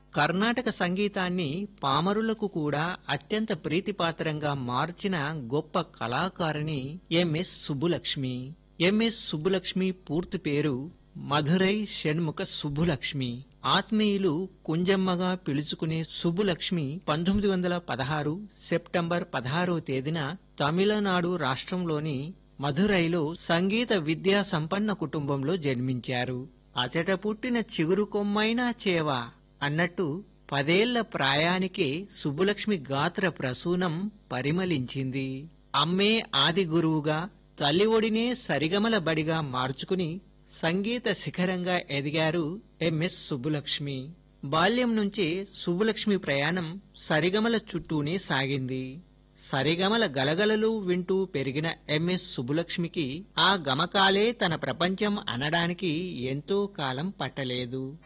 కర్ణాటక సంగీతాన్ని పామరులకు కూడా అత్యంత ప్రీతిపాత్రంగా మార్చిన గొప్ప కళాకారిణి ఎంఎస్ సుబ్బులక్ష్మి. ఎంఎస్ సుబ్బులక్ష్మి పూర్తి పేరు మధురై షణ్ముఖ సుబ్బులక్ష్మి. ఆత్మీయులు కుంజమ్మగా పిలుచుకునే సుబ్బులక్ష్మి 1916 సెప్టెంబర్ 16వ తేదీన తమిళనాడు రాష్ట్రంలోని మధురైలో సంగీత విద్యా సంపన్న కుటుంబంలో జన్మించారు. అచట పుట్టిన చిగురు కొమ్మైనా చేవా అన్నట్టు 10 ఏళ్ల ప్రాయానికే సుబ్బులక్ష్మి గాత్ర ప్రసూనం పరిమళించింది. అమ్మే ఆది గురువుగా, తల్లి ఒడినే సరిగమల బడిగా మార్చుకుని సంగీత శిఖరంగా ఎదిగారు ఎంఎస్ సుబ్బులక్ష్మి. బాల్యం నుంచే సుబ్బులక్ష్మి ప్రయాణం సరిగమల చుట్టూనే సాగింది. సరిగమల గలగలలు వింటూ పెరిగిన ఎంఎస్ సుబ్బులక్ష్మికి ఆ గమకాలే తన ప్రపంచం అనడానికి ఎంతో కాలం పట్టలేదు.